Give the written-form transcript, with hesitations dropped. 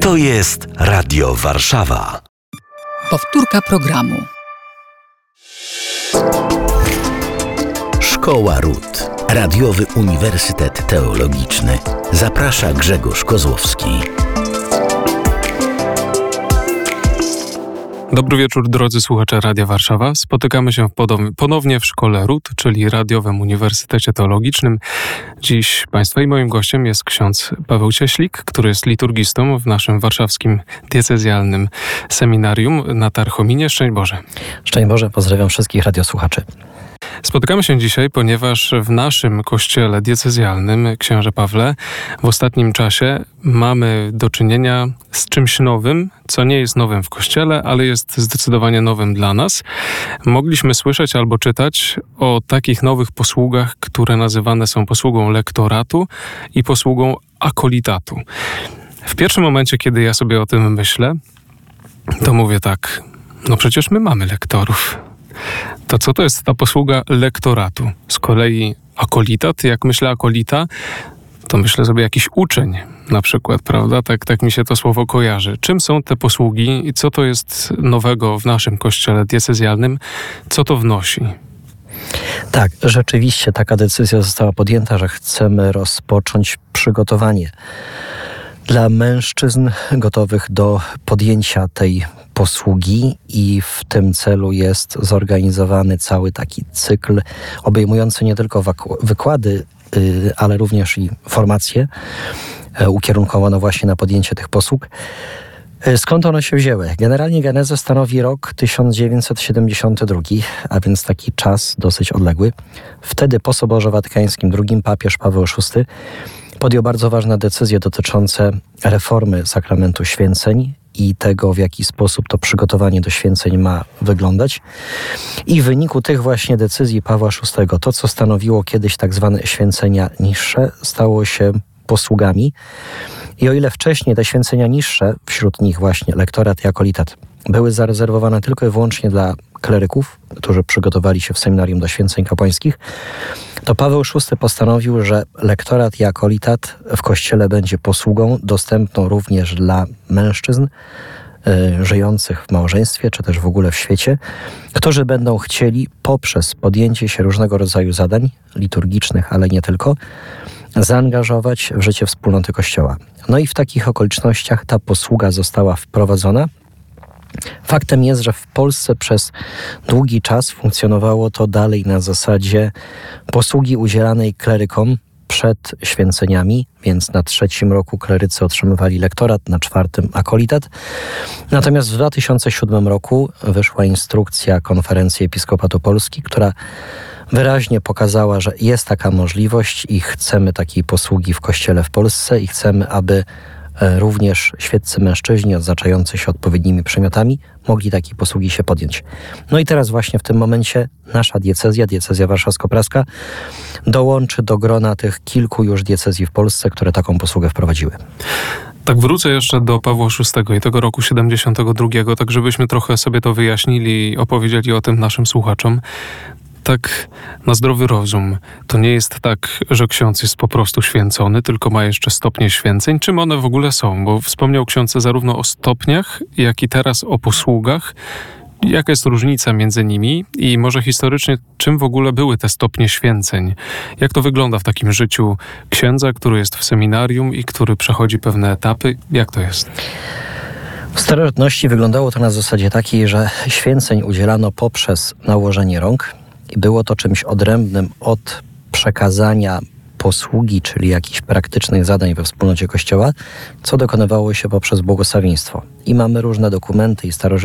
To jest Radio Warszawa. Powtórka programu. Szkoła Ród. Radiowy Uniwersytet Teologiczny. Zaprasza Grzegorz Kozłowski. Dobry wieczór, drodzy słuchacze Radia Warszawa. Spotykamy się ponownie w Szkole Ród, czyli Radiowym Uniwersytecie Teologicznym. Dziś Państwa i moim gościem jest ksiądz Paweł Cieślik, który jest liturgistą w naszym warszawskim diecezjalnym seminarium na Tarchominie. Szczęść Boże. Szczęść Boże, pozdrawiam wszystkich radiosłuchaczy. Spotykamy się dzisiaj, ponieważ w naszym kościele diecezjalnym, księże Pawle, w ostatnim czasie mamy do czynienia z czymś nowym, co nie jest nowym w kościele, ale jest zdecydowanie nowym dla nas. Mogliśmy słyszeć albo czytać o takich nowych posługach, które nazywane są posługą lektoratu i posługą akolitatu. W pierwszym momencie, kiedy ja sobie o tym myślę, to mówię tak, no przecież my mamy lektorów. To co to jest ta posługa lektoratu? Z kolei akolitat, jak myślę akolita, to myślę sobie jakiś uczeń na przykład, prawda? Tak mi się to słowo kojarzy. Czym są te posługi i co to jest nowego w naszym kościele diecezjalnym? Co to wnosi? Tak, rzeczywiście taka decyzja została podjęta, że chcemy rozpocząć przygotowanie dla mężczyzn gotowych do podjęcia tej posługi i w tym celu jest zorganizowany cały taki cykl obejmujący nie tylko wykłady, ale również i formacje ukierunkowane właśnie na podjęcie tych posług. Skąd one się wzięły? Generalnie genezę stanowi rok 1972, a więc taki czas dosyć odległy. Wtedy po Soborze Watykańskim II papież Paweł VI podjął bardzo ważne decyzje dotyczące reformy sakramentu święceń i tego, w jaki sposób to przygotowanie do święceń ma wyglądać. I w wyniku tych właśnie decyzji Pawła VI, to co stanowiło kiedyś tak zwane święcenia niższe, stało się posługami. I o ile wcześniej te święcenia niższe, wśród nich właśnie lektorat i akolitat, były zarezerwowane tylko i wyłącznie dla kleryków, którzy przygotowali się w seminarium do święceń kapłańskich, to Paweł VI postanowił, że lektorat i akolitat w Kościele będzie posługą dostępną również dla mężczyzn żyjących w małżeństwie, czy też w ogóle w świecie, którzy będą chcieli poprzez podjęcie się różnego rodzaju zadań liturgicznych, ale nie tylko, zaangażować w życie wspólnoty Kościoła. No i w takich okolicznościach ta posługa została wprowadzona. Faktem jest, że w Polsce przez długi czas funkcjonowało to dalej na zasadzie posługi udzielanej klerykom przed święceniami, więc na 3. roku klerycy otrzymywali lektorat, na 4. akolitat. Natomiast w 2007 roku wyszła instrukcja Konferencji Episkopatu Polski, która wyraźnie pokazała, że jest taka możliwość i chcemy takiej posługi w Kościele w Polsce i chcemy, aby również świeccy mężczyźni odznaczający się odpowiednimi przymiotami mogli takiej posługi się podjąć. No i teraz właśnie w tym momencie nasza diecezja warszawsko-praska dołączy do grona tych kilku już diecezji w Polsce, które taką posługę wprowadziły. Tak wrócę jeszcze do Pawła VI i tego roku 72, tak żebyśmy trochę sobie to wyjaśnili i opowiedzieli o tym naszym słuchaczom. Tak na zdrowy rozum. To nie jest tak, że ksiądz jest po prostu święcony, tylko ma jeszcze stopnie święceń. Czym one w ogóle są? Bo wspomniał ksiądz zarówno o stopniach, jak i teraz o posługach. Jaka jest różnica między nimi i może historycznie, czym w ogóle były te stopnie święceń? Jak to wygląda w takim życiu księdza, który jest w seminarium i który przechodzi pewne etapy? Jak to jest? W starożytności wyglądało to na zasadzie takiej, że święceń udzielano poprzez nałożenie rąk i było to czymś odrębnym od przekazania posługi, czyli jakichś praktycznych zadań we wspólnocie Kościoła, co dokonywało się poprzez błogosławieństwo. I mamy różne dokumenty i starożytne